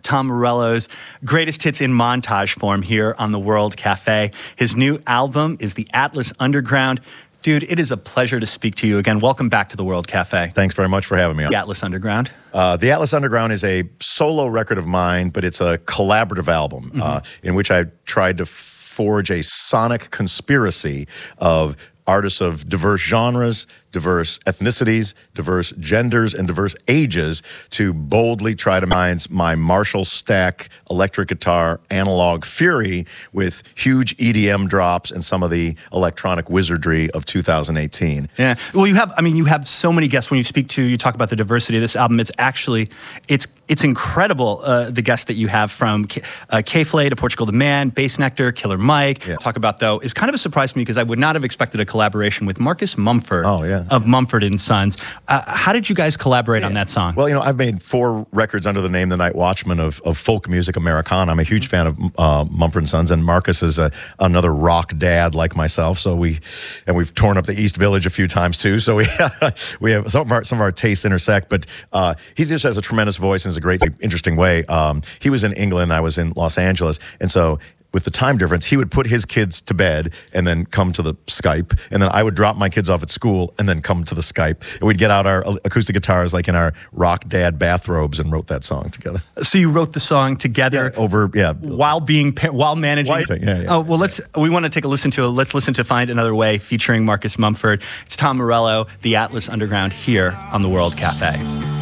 Tom Morello's greatest hits in montage form here on the World Cafe. His new album is The Atlas Underground. Dude, it is a pleasure to speak to you again. Welcome back to the World Cafe. Thanks very much for having me on. The Atlas Underground. The Atlas Underground is a solo record of mine, but it's a collaborative album in which I tried to forge a sonic conspiracy of artists of diverse genres, diverse ethnicities, diverse genders, and diverse ages to boldly try to mine my Marshall Stack electric guitar analog fury with huge EDM drops and some of the electronic wizardry of 2018. Yeah. Well, you have so many guests when you talk about the diversity of this album. It's incredible, the guests that you have from K-Flay to Portugal the Man, Bass Nectar, Killer Mike. Yeah. Talk about, though, is kind of a surprise to me because I would not have expected a collaboration with Marcus Mumford of Mumford & Sons. How did you guys collaborate on that song? Well, I've made 4 records under the name The Night Watchman of folk music Americana. I'm a huge fan of Mumford & Sons, and Marcus is another rock dad like myself. So we've torn up the East Village a few times too. So we have some of our tastes intersect. But he just has a tremendous voice and is a great, interesting way. He was in England, I was in Los Angeles, and so with the time difference, he would put his kids to bed and then come to the Skype, and then I would drop my kids off at school and then come to the Skype, and we'd get out our acoustic guitars like in our rock dad bathrobes and wrote that song together. So you wrote the song together while managing. Oh well, we want to take a listen to it. Let's listen to "Find Another Way" featuring Marcus Mumford. It's Tom Morello, The Atlas Underground, here on the World Cafe.